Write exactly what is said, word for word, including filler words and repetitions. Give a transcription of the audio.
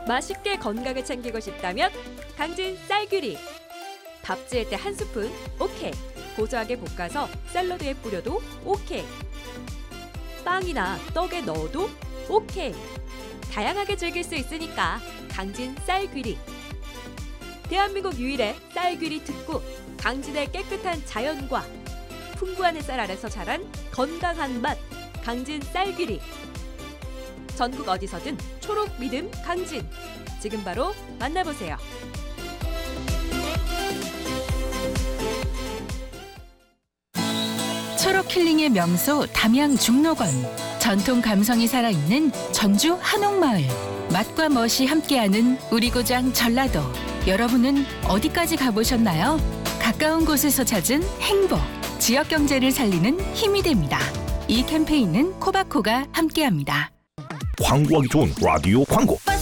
맛있게 건강을 챙기고 싶다면 강진 쌀귀리. 밥 지을 때 한 스푼 오케이. 고소하게 볶아서 샐러드에 뿌려도 오케이. 빵이나 떡에 넣어도 오케이. 다양하게 즐길 수 있으니까 강진 쌀귀리. 대한민국 유일의 쌀귀리 특구. 강진의 깨끗한 자연과 풍부한 햇살 아래서 자란 건강한 맛. 강진 쌀귀리. 전국 어디서든 초록 믿음 강진. 지금 바로 만나보세요. 초록 힐링의 명소 담양 중록원. 전통 감성이 살아있는 전주 한옥마을. 맛과 멋이 함께하는 우리 고장 전라도. 여러분은 어디까지 가보셨나요? 가까운 곳에서 찾은 행복. 지역 경제를 살리는 힘이 됩니다. 이 캠페인은 코바코가 함께합니다. 광고하기 좋은 라디오 광고.